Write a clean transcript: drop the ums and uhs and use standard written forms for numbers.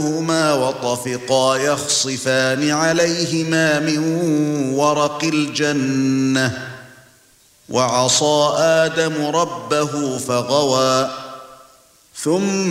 هما وطفقا يخصفان عليهما من ورق الجنة وعصى آدم ربه فغوى ثم